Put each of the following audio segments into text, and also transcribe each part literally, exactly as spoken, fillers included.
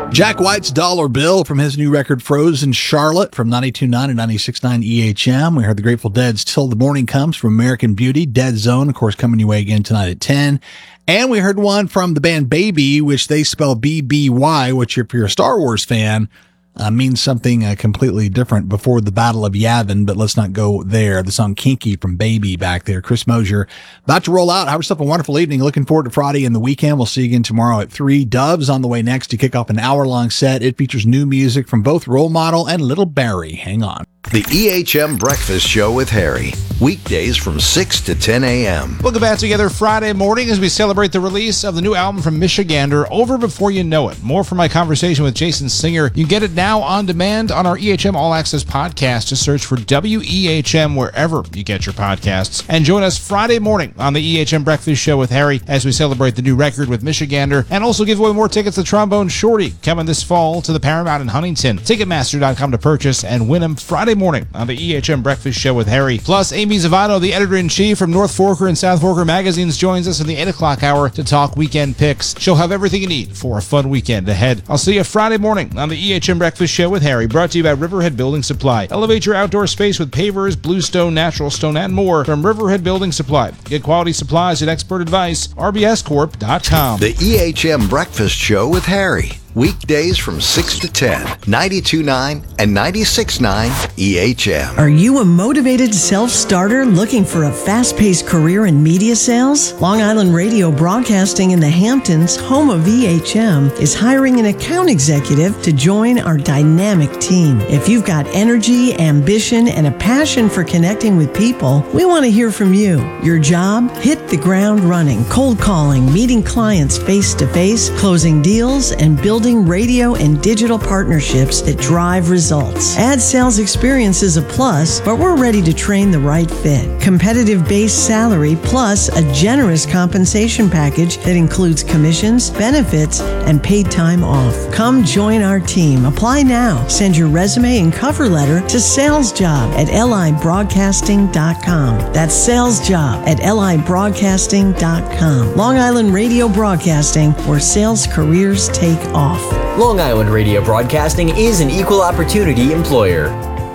Jack White's Dollar Bill from his new record Frozen Charlotte from ninety-two point nine and ninety-six point nine E H M. We heard the Grateful Dead's Till the Morning Comes from American Beauty. Dead Zone, of course, coming your way again tonight at ten. And we heard one from the band Baby, which they spell B B Y, which if you're a Star Wars fan, Uh, means something uh, completely different before the Battle of Yavin, but let's not go there. The song Kinky from Baby back there. Chris Mosier about to roll out. Have yourself a wonderful evening. Looking forward to Friday and the weekend. We'll see you again tomorrow at three. Doves on the way next to kick off an hour-long set. It features new music from both Role Model and Little Barry. Hang on. The E H M Breakfast Show with Harry. Weekdays from six to ten a.m. We'll get back together Friday morning as we celebrate the release of the new album from Michigander, Over Before You Know It. More from my conversation with Jason Singer. You get it now on demand on our E H M All Access podcast. Just search for W E H M wherever you get your podcasts. And join us Friday morning on the E H M Breakfast Show with Harry as we celebrate the new record with Michigander and also give away more tickets to Trombone Shorty coming this fall to the Paramount in Huntington. Ticketmaster dot com to purchase and win them Friday morning on the E H M Breakfast Show with Harry. Plus, Amy Zavano, the editor-in-chief from North Forker and South Forker magazines, joins us in the eight o'clock hour to talk weekend picks. She'll have everything you need for a fun weekend ahead. I'll see you Friday morning on the E H M Breakfast Show with Harry, brought to you by Riverhead Building Supply. Elevate your outdoor space with pavers, bluestone, natural stone, and more from Riverhead Building Supply. Get quality supplies and expert advice, R B S corp dot com. The E H M Breakfast Show with Harry. Weekdays from six to ten, ninety-two point nine and ninety-six point nine E H M. Are you a motivated self-starter looking for a fast-paced career in media sales? Long Island Radio Broadcasting in the Hamptons, home of E H M, is hiring an account executive to join our dynamic team. If you've got energy, ambition, and a passion for connecting with people, we want to hear from you. Your job? Hit the ground running, cold calling, meeting clients face-to-face, closing deals, and building radio and digital partnerships that drive results. Ad sales experience is a plus, but we're ready to train the right fit. Competitive base salary plus a generous compensation package that includes commissions, benefits, and paid time off. Come join our team. Apply now. Send your resume and cover letter to salesjob at L I broadcasting dot com. That's salesjob at L I broadcasting dot com. Long Island Radio Broadcasting, where sales careers take off. Long Island Radio Broadcasting is an equal opportunity employer.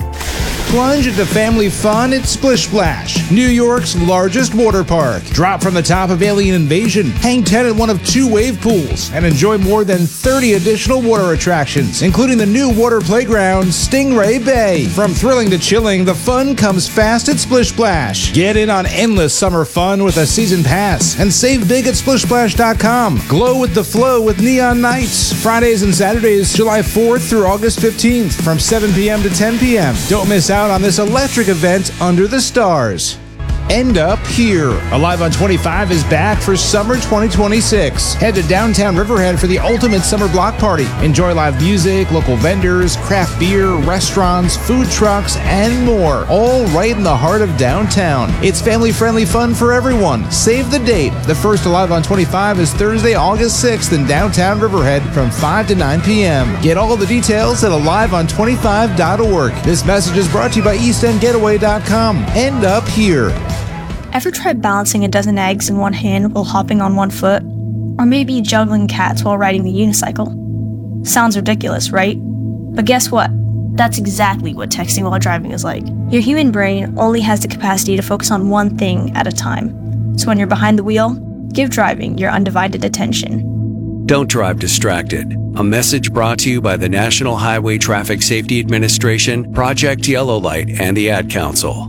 Plunge into family fun at Splish Splash, New York's largest water park. Drop from the top of Alien Invasion, hang ten at one of two wave pools, and enjoy more than thirty additional water attractions, including the new water playground, Stingray Bay. From thrilling to chilling, the fun comes fast at Splish Splash. Get in on endless summer fun with a season pass, and save big at splish splash dot com. Glow with the flow with Neon Nights. Fridays and Saturdays, July fourth through August fifteenth, from seven p.m. to ten p.m. Don't miss out on this electric event under the stars. End Up Here. Alive on twenty-five is back for summer twenty twenty-six. Head to downtown Riverhead for the ultimate summer block party. Enjoy live music, local vendors, craft beer, restaurants, food trucks, and more. All right in the heart of downtown. It's family-friendly fun for everyone. Save the date. The first Alive on twenty-five is Thursday, August sixth in downtown Riverhead from five to nine p.m. Get all the details at alive on twenty-five dot org. This message is brought to you by east end getaway dot com. End Up Here. Ever tried balancing a dozen eggs in one hand while hopping on one foot? Or maybe juggling cats while riding the unicycle? Sounds ridiculous, right? But guess what? That's exactly what texting while driving is like. Your human brain only has the capacity to focus on one thing at a time. So when you're behind the wheel, give driving your undivided attention. Don't drive distracted. A message brought to you by the National Highway Traffic Safety Administration, Project Yellow Light, and the Ad Council.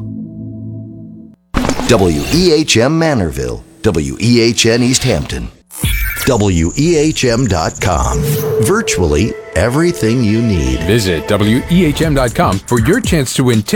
W E H M Manorville, W E H N East Hampton, W E H M dot com. Virtually everything you need. Visit W E H M dot com for your chance to win tickets